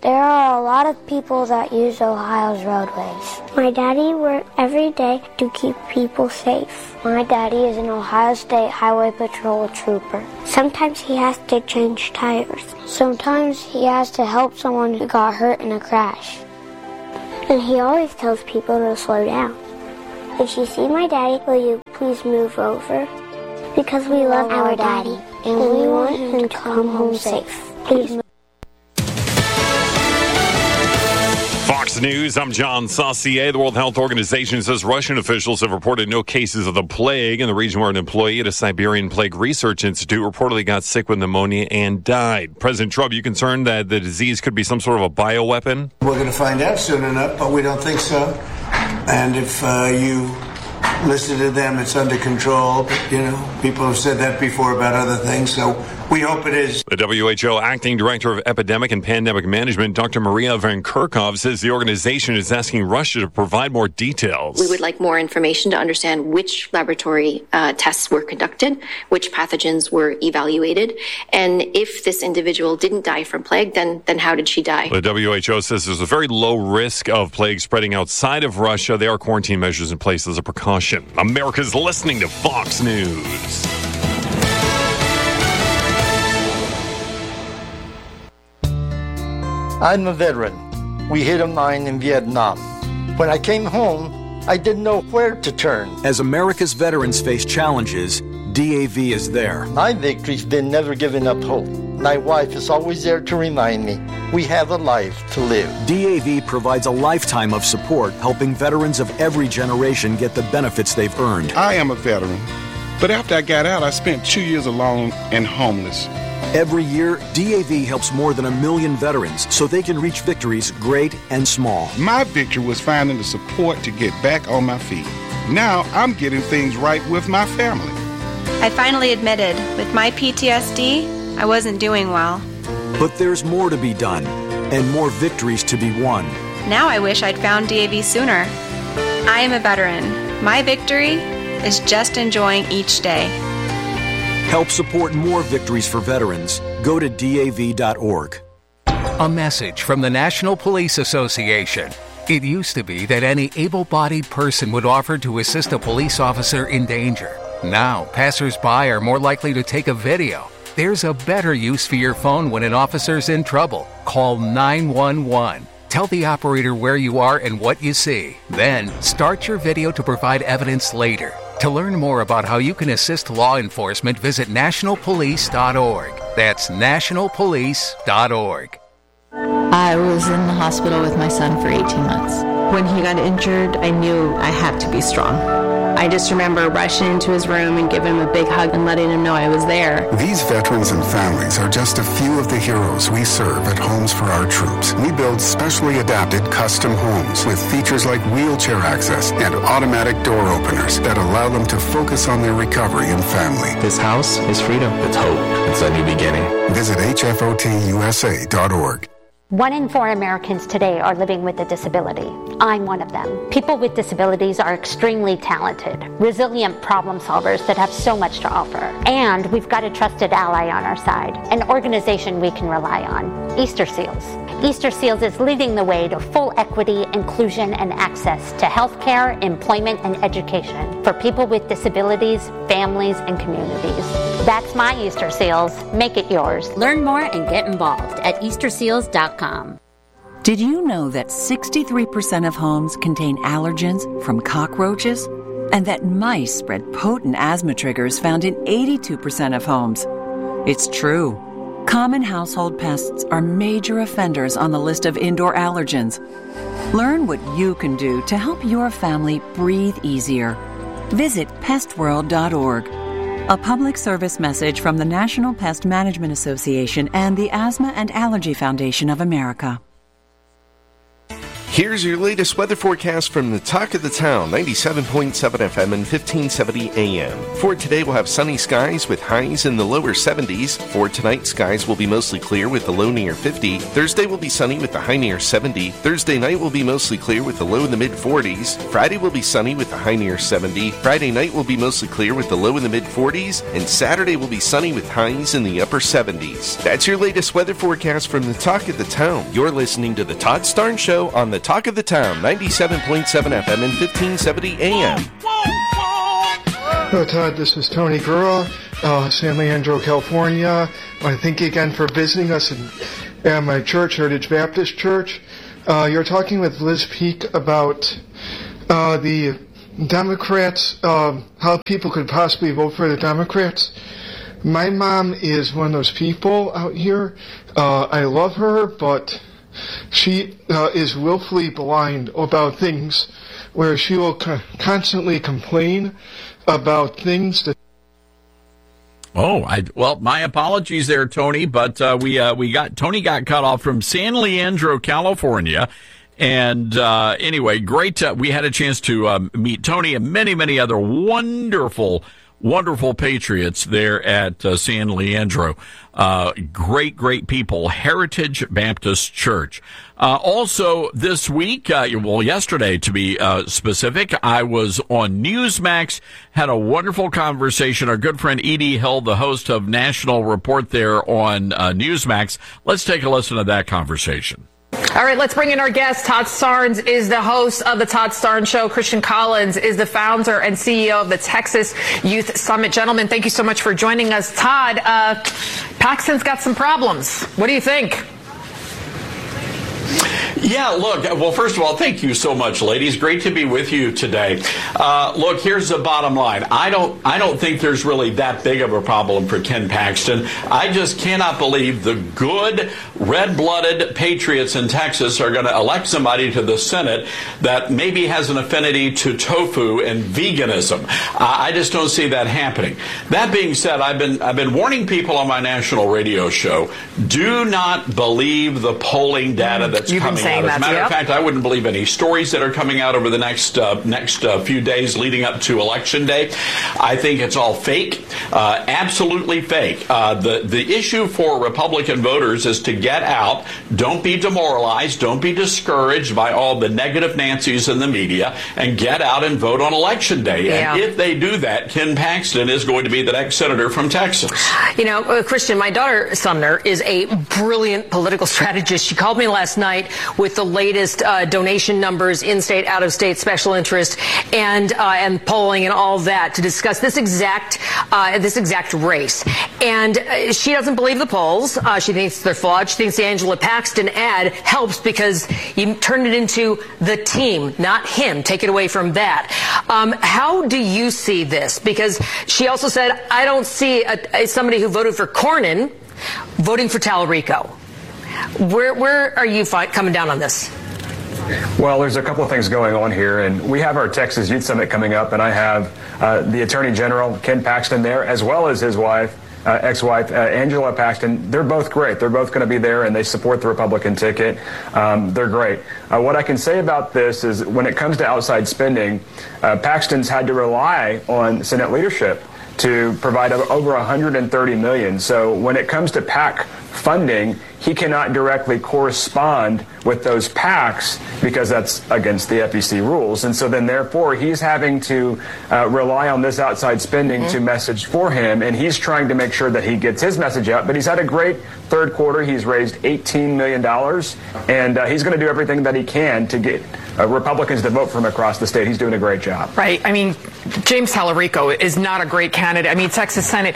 There are a lot of people that use Ohio's roadways. My daddy works every day to keep people safe. My daddy is an Ohio State Highway Patrol trooper. Sometimes he has to change tires. Sometimes he has to help someone who got hurt in a crash. And he always tells people to slow down. If you see my daddy, will you please move over? Because we love our daddy, and we want him to come home safe. Please move. Fox News, I'm John Saucier. The World Health Organization says Russian officials have reported no cases of the plague in the region where an employee at a Siberian Plague Research Institute reportedly got sick with pneumonia and died. President Trump, you concerned that the disease could be some sort of a bioweapon? We're going to find out soon enough, but we don't think so. And if you listen to them, it's under control. But, people have said that before about other things, so we hope it is. The WHO Acting Director of Epidemic and Pandemic Management, Dr. Maria Van Kerkhove, says the organization is asking Russia to provide more details. We would like more information to understand which laboratory tests were conducted, which pathogens were evaluated, and if this individual didn't die from plague, then how did she die? The WHO says there's a very low risk of plague spreading outside of Russia. There are quarantine measures in place as a precaution. America's listening to Fox News. I'm a veteran. We hit a mine in Vietnam. When I came home, I didn't know where to turn. As America's veterans face challenges, DAV is there. My victory's been never giving up hope. My wife is always there to remind me we have a life to live. DAV provides a lifetime of support, helping veterans of every generation get the benefits they've earned. I am a veteran, but after I got out, I spent 2 years alone and homeless. Every year, DAV helps more than 1 million veterans so they can reach victories great and small. My victory was finding the support to get back on my feet. Now I'm getting things right with my family. I finally admitted, with my PTSD, I wasn't doing well. But there's more to be done, and more victories to be won. Now I wish I'd found DAV sooner. I am a veteran. My victory is just enjoying each day. Help support more victories for veterans. Go to DAV.org. A message from the National Police Association. It used to be that any able-bodied person would offer to assist a police officer in danger. Now, passers-by are more likely to take a video. There's a better use for your phone when an officer's in trouble. Call 911. Tell the operator where you are and what you see. Then, start your video to provide evidence later. To learn more about how you can assist law enforcement, visit nationalpolice.org. That's nationalpolice.org. I was in the hospital with my son for 18 months. When he got injured, I knew I had to be strong. I just remember rushing into his room and giving him a big hug and letting him know I was there. These veterans and families are just a few of the heroes we serve at Homes for Our Troops. We build specially adapted custom homes with features like wheelchair access and automatic door openers that allow them to focus on their recovery and family. This house is freedom. It's hope. It's a new beginning. Visit hfotusa.org. 1 in 4 Americans today are living with a disability. I'm one of them. People with disabilities are extremely talented, resilient problem solvers that have so much to offer. And we've got a trusted ally on our side, an organization we can rely on, Easter Seals. Easter Seals is leading the way to full equity, inclusion, and access to healthcare, employment, and education for people with disabilities, families, and communities. That's my Easter Seals. Make it yours. Learn more and get involved at easterseals.com. Did you know that 63% of homes contain allergens from cockroaches? And that mice spread potent asthma triggers found in 82% of homes? It's true. Common household pests are major offenders on the list of indoor allergens. Learn what you can do to help your family breathe easier. Visit pestworld.org. A public service message from the National Pest Management Association and the Asthma and Allergy Foundation of America. Here's your latest weather forecast from the Talk of the Town, 97.7 FM and 1570 AM. For today, we'll have sunny skies with highs in the lower 70s. For tonight, skies will be mostly clear with the low near 50. Thursday will be sunny with the high near 70. Thursday night will be mostly clear with the low in the mid-40s. Friday will be sunny with the high near 70. Friday night will be mostly clear with the low in the mid-40s. And Saturday will be sunny with highs in the upper 70s. That's your latest weather forecast from the Talk of the Town. You're listening to the Todd Starn Show on the Talk of the Town, 97.7 FM and 1570 AM. Hello, Todd. This is Tony Gura, San Leandro, California. I want to thank you again for visiting us at my church, Heritage Baptist Church. You're talking with Liz Peek about the Democrats, how people could possibly vote for the Democrats. My mom is one of those people out here. I love her, but she is willfully blind about things where she will constantly complain about things that... Well, my apologies there, Tony, but Tony got cut off from San Leandro, California. And anyway, great. We had a chance to meet Tony and many, many other wonderful patriots there at San Leandro. Great people. Heritage Baptist Church. Also this week, yesterday to be specific, I was on Newsmax, had a wonderful conversation. Our good friend Edie Hill, the host of National Report there on Newsmax. Let's take a listen to that conversation. All right, let's bring in our guest. Todd Starnes is the host of the Todd Starnes Show. Christian Collins is the founder and CEO of the Texas Youth Summit. Gentlemen, thank you so much for joining us. Todd, Paxton's got some problems. What do you think? Yeah, look, well, first of all, thank you so much, ladies. Great to be with you today. Look, here's the bottom line. I don't think there's really that big of a problem for Ken Paxton. I just cannot believe the good, red-blooded patriots in Texas are going to elect somebody to the Senate that maybe has an affinity to tofu and veganism. I just don't see that happening. That being said, I've been warning people on my national radio show, do not believe the polling data that's coming out. As a matter of fact, I wouldn't believe any stories that are coming out over the next few days leading up to Election Day. I think it's all fake, absolutely fake. The issue for Republican voters is to get out. Don't be demoralized. Don't be discouraged by all the negative Nancys in the media, and get out and vote on Election Day. Yeah. And if they do that, Ken Paxton is going to be the next senator from Texas. You know, Christian, my daughter Sumner is a brilliant political strategist. She called me last night with the latest donation numbers, in-state, out-of-state, special interest, and polling and all that to discuss this exact race. And she doesn't believe the polls. She thinks they're flawed. She thinks the Angela Paxton ad helps because you turn it into the team, not him. Take it away from that. How do you see this? Because she also said, I don't see somebody who voted for Cornyn voting for Tallarico. Where are you coming down on this? Well, there's a couple of things going on here, and we have our Texas Youth Summit coming up, and I have the Attorney General, Ken Paxton, there, as well as his wife, ex-wife, Angela Paxton. They're both great. They're both going to be there, and they support the Republican ticket. They're great. What I can say about this is when it comes to outside spending, Paxton's had to rely on Senate leadership to provide over $130 million. So when it comes to PAC funding, he cannot directly correspond with those PACs because that's against the FEC rules. And so then therefore he's having to rely on this outside spending to message for him, and he's trying to make sure that he gets his message out. But he's had a great third quarter. He's raised $18 million, and he's going to do everything that he can to get Republicans to vote for him across the state. He's doing a great job. Right. I mean, James Tallarico is not a great candidate. I mean, Texas Senate,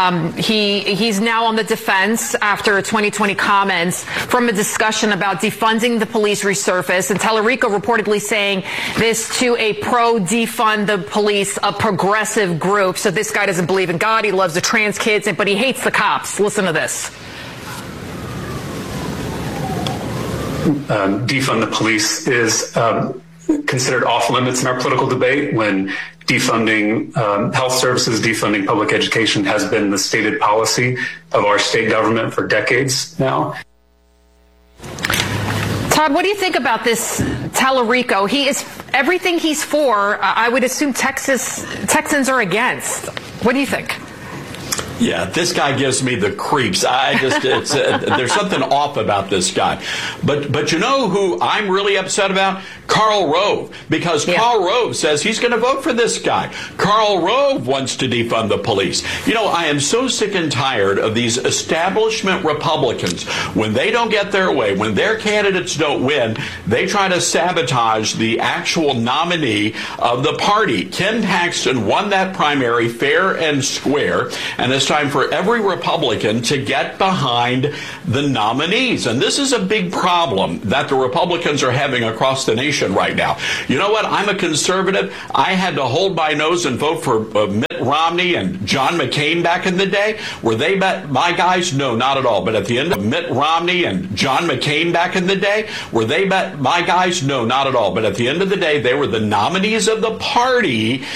he's now on the defense after 2020 comments from a discussion about defunding the police resurface, and Tallarico reportedly saying this to a pro-defund the police, a progressive group. So this guy doesn't believe in God. He loves the trans kids, but he hates the cops. Listen to this. Defund the police is considered off limits in our political debate when defunding health services, defunding public education has been the stated policy of our state government for decades now. Todd, what do you think about this Tallarico? He is everything he's for. I would assume Texans are against. What do you think? Yeah, this guy gives me the creeps. There's something off about this guy. But you know who I'm really upset about? Karl Rove. Because Karl Rove says he's going to vote for this guy. Karl Rove wants to defund the police. You know, I am so sick and tired of these establishment Republicans. When they don't get their way, when their candidates don't win, they try to sabotage the actual nominee of the party. Ken Paxton won that primary fair and square, and it's time for every Republican to get behind the nominees. And this is a big problem that the Republicans are having across the nation right now. You know what? I'm a conservative. I had to hold my nose and vote for Mitt Romney and John McCain back in the day. Were they my guys? No, not at all. But at the end of Mitt Romney and John McCain back in the day, were they my guys? No, not at all. But at the end of the day, they were the nominees of the party.